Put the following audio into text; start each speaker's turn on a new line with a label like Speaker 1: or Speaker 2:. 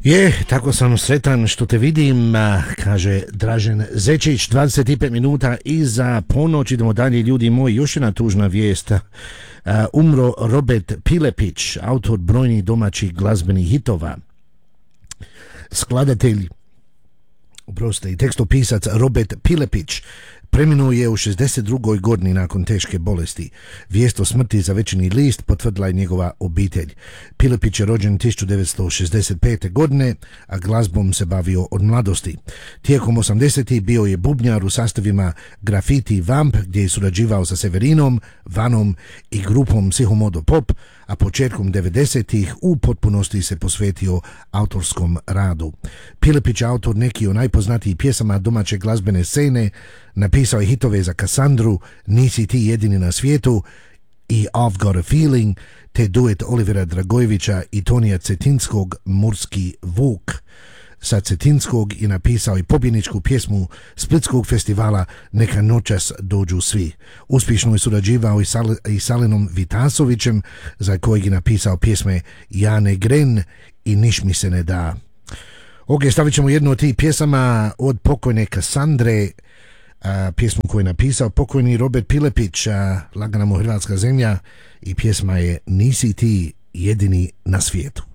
Speaker 1: Tako sam sretan što te vidim, kaže Dražen Zečić. 25 minuta iza ponoć, idemo dalje, ljudi moji. Još jedna tužna vijest. Umro Robert Pilepić, autor brojnih domaćih glazbenih hitova. Skladatelj i tekstopisac Robert Pilepić preminuo je u 62. godini nakon teške bolesti. Vijest o smrti za Večernji list potvrdila je njegova obitelj. Pilepić je rođen 1965. godine, a glazbom se bavio od mladosti. Tijekom 80. bio je bubnjar u sastavima Graffiti Vamp, gdje je surađivao sa Severinom, Vanom i grupom Psihomodo Pop, a početkom 90. u potpunosti se posvetio autorskom radu. Pilepić je autor nekih od najpoznatijih pjesama domaće glazbene scene, napisao je hitove za Kassandru, Nisi ti jedini na svijetu i I've Got a Feeling, te duet Olivera Dragojevića i Tonija Cetinskog, Murski Vuk. Sa Cetinskog je napisao i pobjedničku pjesmu Splitskog festivala Neka noćas dođu svi. Uspješno je surađivao i s Alenom Vitasovićem, za kojeg je napisao pjesme Jane Gren i Niš mi se ne da. Stavit ćemo jednu od tih pjesama od pokojne Kassandre, pjesmu koju je napisao pokojni Robert Pilepić, Lagana mu hrvatska zemlja, i pjesma je Nisi ti jedini na svijetu.